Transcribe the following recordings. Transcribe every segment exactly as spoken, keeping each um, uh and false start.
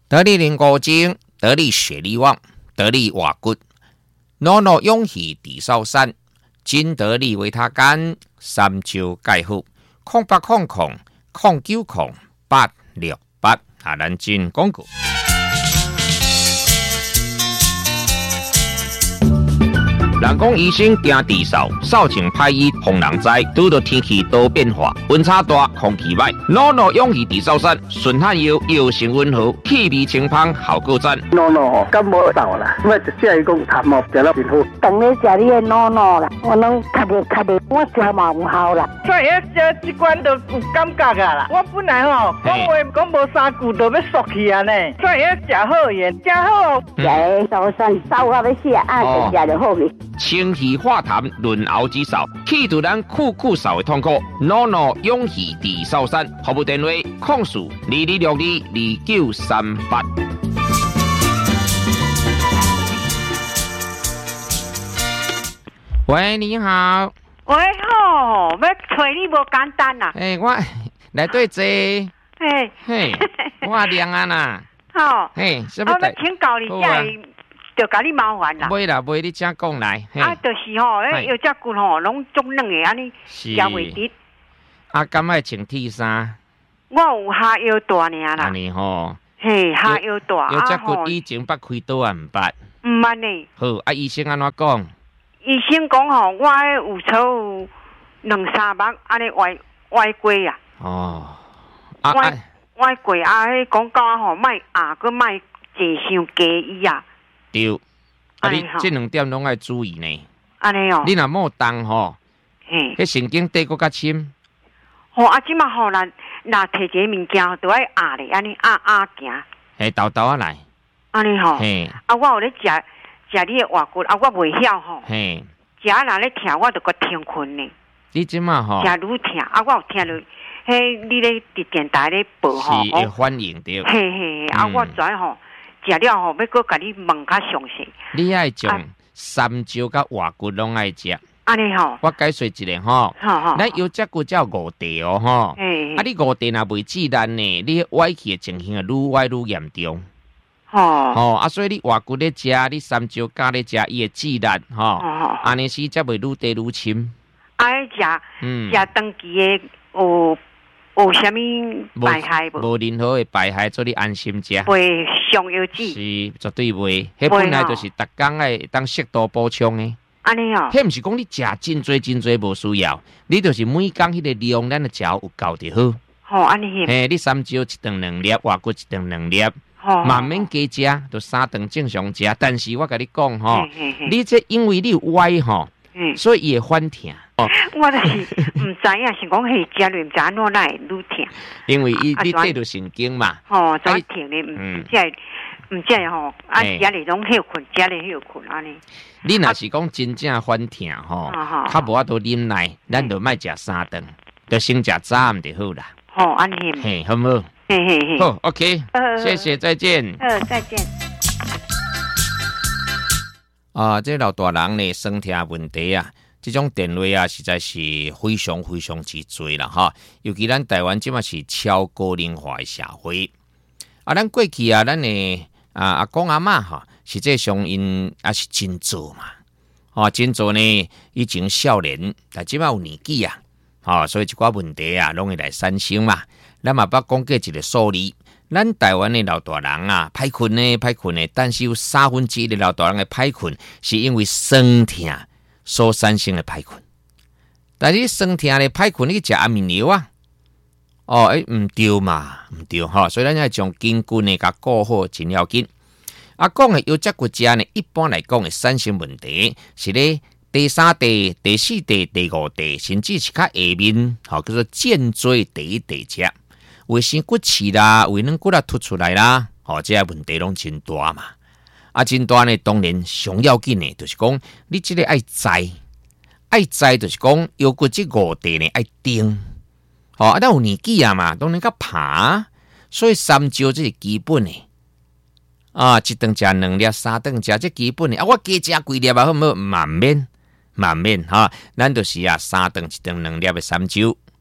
得力灵骨精，得力血力旺，得力瓦骨，诺诺勇气地少山，金得力维他干，三招解好，空八空空空九空八六八啊，咱进广告。人讲医生惊地少，少情歹医红人知。拄到天气多变化，温差大，空气歹，诺诺勇气地少山，顺汉药药性温和，气味清芳，效果赞。 诺诺吼，感冒到啦，我就只讲感冒食了真好。 当你食你的诺诺啦，我拢咳嗽咳嗽，我食嘛有效啦。 所以这这罐都有感觉啊啦。我本来吼讲话讲无三句都要缩去啊呢，所以食好嘢，食好。 食的少酸，烧到要死啊，就食就好去。 清气化痰，润喉之少，去除咱酷酷少的痛苦。诺诺勇气地少山，服务电话：控诉二二六二二九三八。喂，你好。 喂吼，要找你无简单啦。 诶、欸，我来对坐。 嘿， 嘿，我凉啊啦。 好。 嘿，什么？我要请教你，这就甲你麻烦啦。 袂啦，袂你请讲来。 啊，就是吼，迄腰脊骨吼，拢中软的，安尼食袂直。 啊，敢爱穿 T 衫？ 我有下腰大尔啦。 安尼吼。 嘿，下腰大。 腰脊骨以前捌开刀啊，毋捌。 毋捌呢。 好，啊，医生安怎讲？ 医生讲吼，我有抽有两三目，安尼歪歪过啊。 哦。 啊。歪歪过啊！迄讲到吼，莫压，佮莫坐伤加医啊。 对，啊你这两点拢爱注意呢。 安尼哦， 你若冇动吼， 嘿， 迄神经底搁较深。 吼啊，即马吼，咱若摕一个物件，都爱压咧，安尼压压行。 嘿，豆豆啊来。 安尼吼， 嘿， 啊，我有咧食食你的话骨，啊，我袂晓吼。 嘿， 食若咧疼，我就搁停困呢。 你即马吼， 食愈疼，啊，我有听到，迄你咧伫电台咧报吼， 是会反应着。 嘿嘿，啊，我知吼。食了吼，要搁甲你问较详细。 你爱将三招甲话骨拢爱食。 安尼吼， 我解说一下吼。 好好。 咱腰脊骨叫五地哦吼。 嘿。 啊，你五地若未自然呢，你歪去的情形愈歪愈严重。 吼。 吼啊，所以你话骨咧食，你三招加咧食，伊会自然吼。 哦。 安尼时才袂愈地愈深。 爱食， 嗯， 食长期的有。有啥物败害无？ 无任何的败害，做你安心食。 袂上药脂。 是绝对袂，迄本来就是逐工爱当适度补充的。 安尼哦。 迄毋是讲你食真多真多无需要，你就是每工迄个量，咱的食有够就好。 吼，安尼。 嘿，你三招一顿两粒，话骨一顿两粒，慢慢加食，就三顿正常食。但是我甲你讲吼，你这因为你有歪吼，所以伊会反疼。 哦，我就是唔知影，是讲嘿，食落唔知安怎来愈疼。 因为伊你对着神经嘛。 吼，怎疼咧？唔即系唔即系吼，啊食咧拢休困，食咧休困安尼。 你若是讲真正反疼吼，较无法度忍耐，咱就莫食三顿，就先食早暗就好啦。 吼，安尼。 嘿，好唔好？ 嘿嘿嘿。 好 ，OK，谢谢，再见。 呃，再见。 啊，这老大人呢，身体问题啊。这种电话啊，实在是非常非常之多啦哈！尤其咱台湾即嘛是超高龄化的社会啊，咱过去啊，咱的啊阿公阿嬷哈，实际上因也是真做嘛，哦，真做呢，以前少年，但即嘛有年纪啊，哦，所以一寡问题啊，拢会来产生嘛。咱嘛捌讲过一个数字，咱台湾的老大人啊，歹困呢，歹困呢，但是有三分之一的老大人的歹困，是因为酸痛所产生的歹困，但是酸痛的歹困，你去食安眠药啊？哦，诶、欸，唔对嘛，唔对哈，所以咱要将筋骨呢甲顾好，真要紧。啊，讲的腰脊骨折呢，一般来讲会产生问题，是咧第三地、第四地、第五地，甚至是较下面，吼叫做肩椎第一地折，卫生骨刺啦、胃软骨啦凸出来啦，吼，这些问题拢真大嘛。啊，真大呢，当然上要紧的，就是讲你这个爱知，爱知就是讲腰骨这五地呢爱定，哦，啊，咱有年纪啊嘛，当然较怕，所以三招这是基本的，啊，一顿食两粒，三顿食这基本的，啊，我加食几粒啊，好唔好？慢慢慢慢哈，咱就是啊，三顿一顿两粒的三招，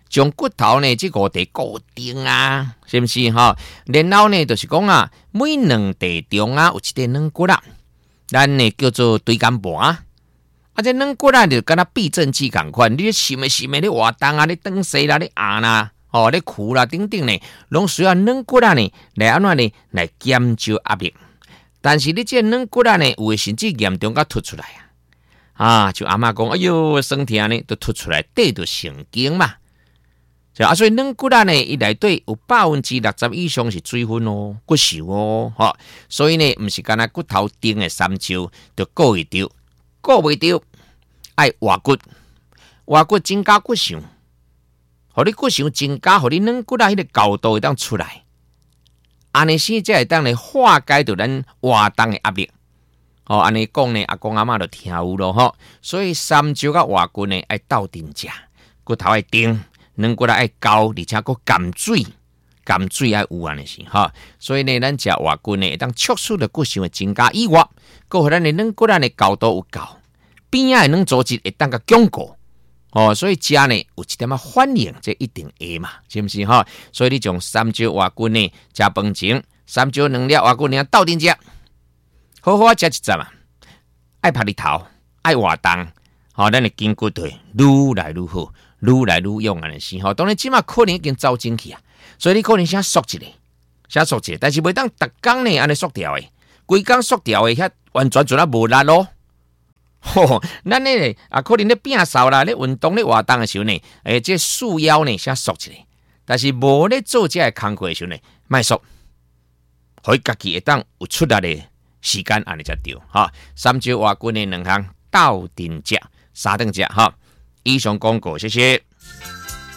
将骨头呢这个地固定啊，是不是哈？然后呢就是讲啊，每两地中啊有一块软骨啦，咱呢叫做椎间盘啊。啊，这软骨啊就跟它避震器同款，你想的想的，你活动啊，你蹬西啦，你压啦，哦，你苦啦，等等呢，拢需要软骨啊呢来安怎呢来减少压力。但是你这软骨啊呢，有的甚至严重甲凸出来啊！啊，就阿嬷讲，哎哟，酸痛呢都凸出来，对着神经嘛。啊，所以软骨啊呢，伊内底有百分之六十以上是水分哦，骨髓哦，吼、哦。所以呢，唔是干那骨头顶的三焦，就顾会着，顾袂着，爱活骨，活骨增加骨髓，互你骨髓增加，互你软骨啊迄个高度会当出来。安尼先才会当来化解到咱活动的压力。哦，安尼讲呢，阿公阿嬷就听有咯吼。所以三焦甲活骨呢，爱斗阵食，骨头爱顶。软骨爱高，而且佫含水，含水爱有安尼是哈。所以呢，咱食活骨呢，会当促使的骨髓会增加以外，佫互咱的软骨啊的高度有够，边仔的软组织会当个鞏固。哦，所以食呢有一点啊反应，这一定会嘛，是不是哈？所以你从三焦活骨呢食饭前，三焦两粒活骨呢斗阵食，好好食一阵啊，爱拍日头，爱活动，好，咱的筋骨对愈来愈好。愈来愈用安尼是吼，当然即马可能已经走进去啊，所以你可能先缩一个，先缩一个，但是袂当逐工呢安尼缩掉诶，规工缩掉诶，遐完全做啊无力咯。吼，咱呢啊，可能咧变瘦啦，咧运动咧活动诶时候呢，诶，这束腰呢先缩一个，但是无咧做这个工课诶时候呢，莫缩，互伊家己会当有出力诶时间安尼才对哈。三焦活骨呢两项斗阵食，三顿食哈。以上广告，谢谢。